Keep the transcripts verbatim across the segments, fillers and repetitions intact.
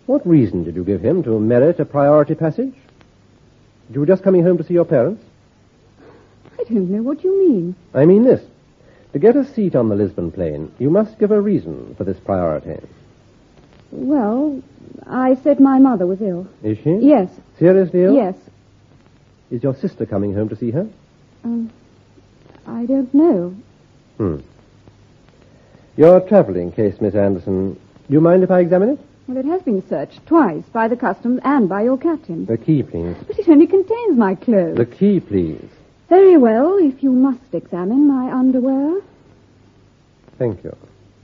What reason did you give him to merit a priority passage? You were just coming home to see your parents? I don't know what you mean. I mean this. To get a seat on the Lisbon plane, you must give a reason for this priority. Well, I said my mother was ill. Is she? Yes. Seriously ill? Yes. Is your sister coming home to see her? Um, I don't know. Hmm. Your travelling case, Miss Anderson. Do you mind if I examine it? Well, it has been searched twice by the customs and by your captain. The key, please. But it only contains my clothes. The key, please. Very well, if you must examine my underwear. Thank you.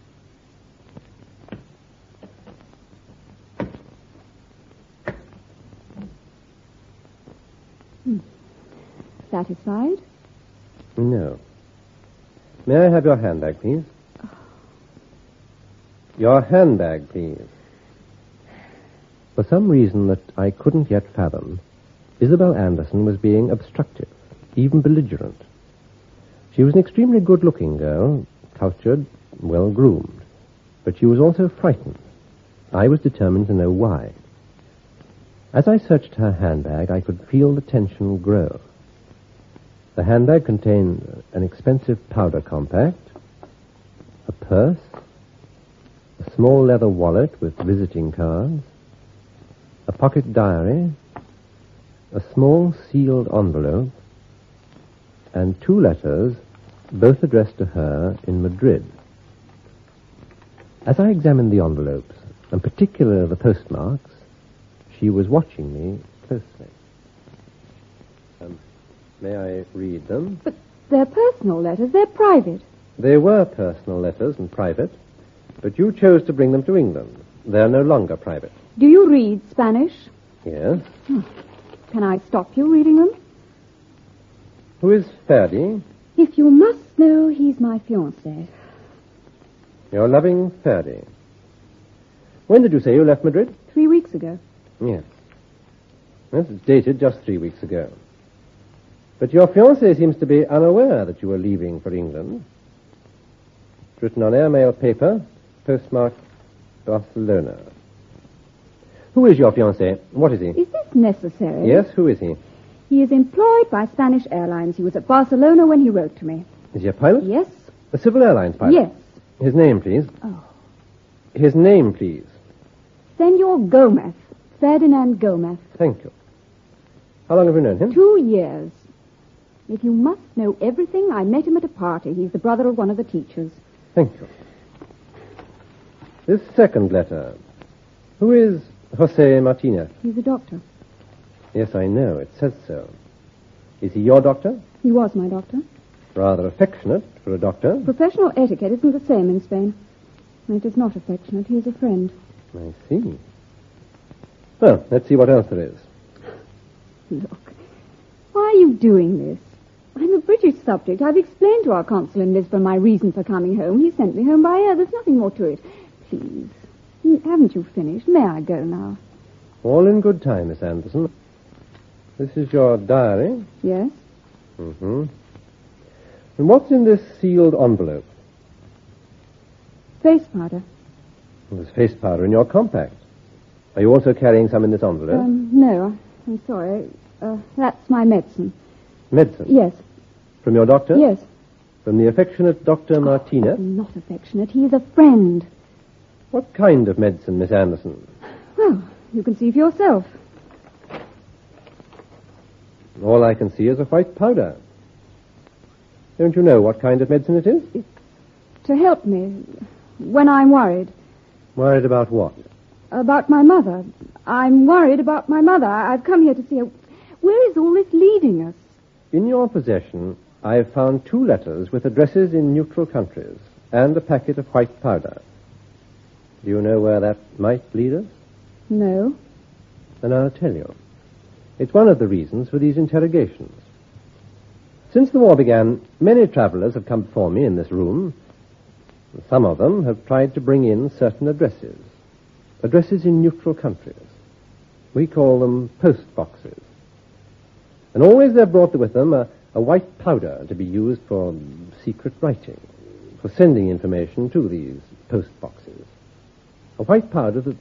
Hmm. Satisfied? No. May I have your handbag, please? Oh. Your handbag, please. For some reason that I couldn't yet fathom, Isabel Anderson was being obstructive, even belligerent. She was an extremely good-looking girl, cultured, well-groomed, but she was also frightened. I was determined to know why. As I searched her handbag, I could feel the tension grow. The handbag contained an expensive powder compact, a purse, a small leather wallet with visiting cards, a pocket diary, a small sealed envelope, and two letters, both addressed to her in Madrid. As I examined the envelopes, and particularly the postmarks, she was watching me closely. Um, may I read them? But they're personal letters. They're private. They were personal letters and private, but you chose to bring them to England. They're no longer private. Do you read Spanish? Yes. Hmm. Can I stop you reading them? Who is Ferdy? If you must know, he's my fiancé. Your loving Ferdy. When did you say you left Madrid? Three weeks ago. Yes. Yes, it's dated just three weeks ago. But your fiancé seems to be unaware that you were leaving for England. It's written on airmail paper, postmarked Barcelona. Who is your fiancé? What is he? Is this necessary? Yes, who is he? He is employed by Spanish Airlines. He was at Barcelona when he wrote to me. Is he a pilot? Yes. A civil airlines pilot? Yes. His name, please. Oh. His name, please. Senor Gomez. Ferdinand Gomez. Thank you. How long have you known him? Two years. If you must know everything, I met him at a party. He's the brother of one of the teachers. Thank you. This second letter. Who is Jose Martinez? He's a doctor. Yes, I know. It says so. Is he your doctor? He was my doctor. Rather affectionate for a doctor. Professional etiquette isn't the same in Spain. It is not affectionate. He is a friend. I see. Well, let's see what else there is. Look, why are you doing this? I'm a British subject. I've explained to our consul in Lisbon my reason for coming home. He sent me home by air. There's nothing more to it. Please. Haven't you finished? May I go now? All in good time, Miss Anderson. This is your diary. Yes. Mm-hmm. And what's in this sealed envelope? Face powder. There's face powder in your compact. Are you also carrying some in this envelope? Um, no, I'm sorry. Uh, that's my medicine. Medicine? Yes. From your doctor? Yes. From the affectionate Doctor Martinez? Oh, not affectionate. He is a friend. What kind of medicine, Miss Anderson? Well, you can see for yourself. All I can see is a white powder. Don't you know what kind of medicine it is? It's to help me when I'm worried. Worried about what? About my mother. I'm worried about my mother. I've come here to see her. Where is all this leading us? In your possession, I have found two letters with addresses in neutral countries and a packet of white powder. Do you know where that might lead us? No. Then I'll tell you. It's one of the reasons for these interrogations. Since the war began, many travelers have come before me in this room. Some of them have tried to bring in certain addresses. Addresses in neutral countries. We call them post boxes. And always they've brought with them a, a white powder to be used for secret writing, for sending information to these post boxes. A white powder that